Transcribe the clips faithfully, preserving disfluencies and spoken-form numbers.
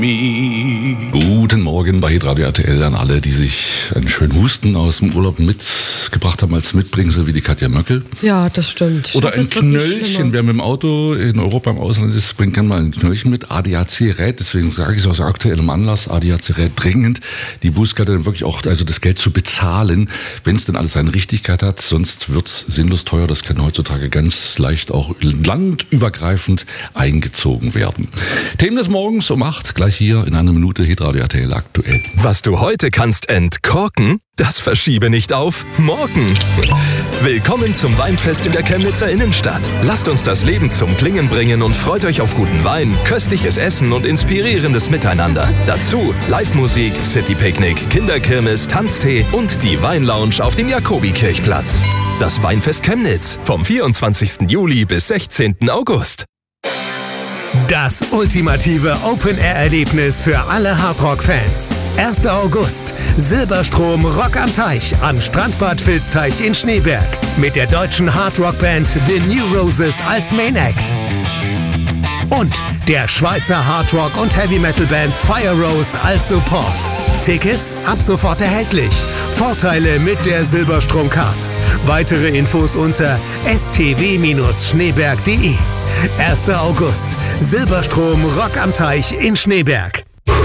Guten Morgen bei Radio R T L an alle, die sich einen schönen Husten aus dem Urlaub mitgebracht haben als Mitbringsel, wie die Katja Möckel. Ja, das stimmt. Oder ein Knöllchen. Wer mit dem Auto in Europa im Ausland ist, bringt gerne mal ein Knöllchen mit. A D A C-Rät, deswegen sage ich es aus aktuellem Anlass, A D A C-Rät dringend. Die Bußkarte dann wirklich auch, also das Geld zu bezahlen, wenn es denn alles seine Richtigkeit hat. Sonst wird es sinnlos teuer. Das kann heutzutage ganz leicht auch landübergreifend eingezogen werden. Themen des Morgens um acht, gleich hier in einer Minute Hitradio R T L aktuell. Was du heute kannst entkorken, das verschiebe nicht auf morgen. Willkommen zum Weinfest in der Chemnitzer Innenstadt. Lasst uns das Leben zum Klingen bringen und freut euch auf guten Wein, köstliches Essen und inspirierendes Miteinander. Dazu Live-Musik, City-Picknick, Kinderkirmes, Tanztee und die Weinlounge auf dem Jakobikirchplatz. Das Weinfest Chemnitz vom vierundzwanzigsten Juli bis sechzehnten August. Das ultimative Open-Air-Erlebnis für alle Hardrock-Fans. erster August. Silberstrom Rock am Teich am Strandbad Vilsteich in Schneeberg. Mit der deutschen Hardrock-Band The New Roses als Main Act. Und der Schweizer Hardrock- und Heavy-Metal-Band Fire Rose als Support. Tickets ab sofort erhältlich. Vorteile mit der Silberstrom-Card. Weitere Infos unter s t w schneeberg punkt d e. erster August. Silberstrom Rock am Teich in Schneeberg.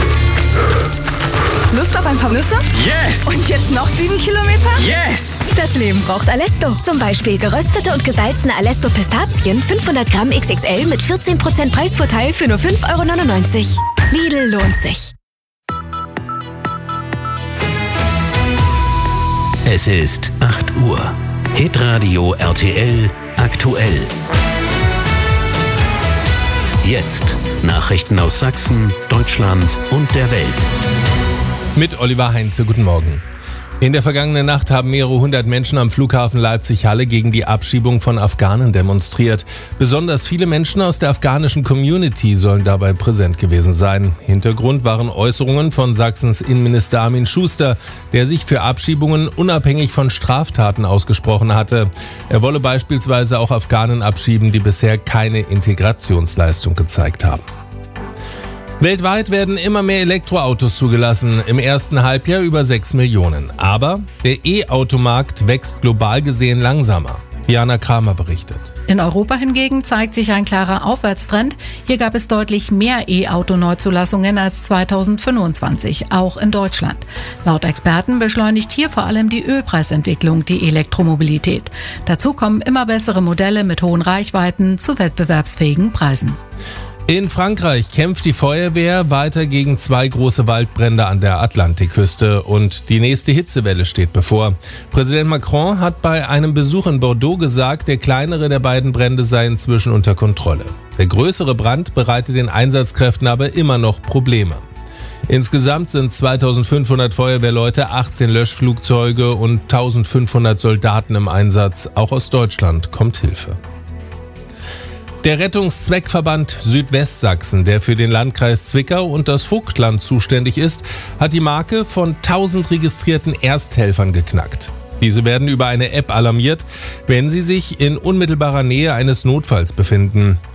Lust auf ein paar Nüsse? Yes! Und jetzt noch sieben Kilometer? Yes! Das Leben braucht Alesto. Zum Beispiel geröstete und gesalzene Alesto Pistazien, fünfhundert Gramm X X L mit vierzehn Prozent Preisvorteil für nur fünf Euro neunundneunzig. Lidl lohnt sich. Es ist acht Uhr. Hitradio R T L aktuell. Jetzt Nachrichten aus Sachsen, Deutschland und der Welt. Mit Oliver Heinze, guten Morgen. In der vergangenen Nacht haben mehrere hundert Menschen am Flughafen Leipzig-Halle gegen die Abschiebung von Afghanen demonstriert. Besonders viele Menschen aus der afghanischen Community sollen dabei präsent gewesen sein. Hintergrund waren Äußerungen von Sachsens Innenminister Armin Schuster, der sich für Abschiebungen unabhängig von Straftaten ausgesprochen hatte. Er wolle beispielsweise auch Afghanen abschieben, die bisher keine Integrationsleistung gezeigt haben. Weltweit werden immer mehr Elektroautos zugelassen, im ersten Halbjahr über sechs Millionen. Aber der E-Automarkt wächst global gesehen langsamer. Jana Kramer berichtet. In Europa hingegen zeigt sich ein klarer Aufwärtstrend. Hier gab es deutlich mehr E-Auto-Neuzulassungen als zweitausendfünfundzwanzig, auch in Deutschland. Laut Experten beschleunigt hier vor allem die Ölpreisentwicklung die Elektromobilität. Dazu kommen immer bessere Modelle mit hohen Reichweiten zu wettbewerbsfähigen Preisen. In Frankreich kämpft die Feuerwehr weiter gegen zwei große Waldbrände an der Atlantikküste und die nächste Hitzewelle steht bevor. Präsident Macron hat bei einem Besuch in Bordeaux gesagt, der kleinere der beiden Brände sei inzwischen unter Kontrolle. Der größere Brand bereitet den Einsatzkräften aber immer noch Probleme. Insgesamt sind zweitausendfünfhundert Feuerwehrleute, achtzehn Löschflugzeuge und eintausendfünfhundert Soldaten im Einsatz. Auch aus Deutschland kommt Hilfe. Der Rettungszweckverband Südwestsachsen, der für den Landkreis Zwickau und das Vogtland zuständig ist, hat die Marke von tausend registrierten Ersthelfern geknackt. Diese werden über eine App alarmiert, wenn sie sich in unmittelbarer Nähe eines Notfalls befinden.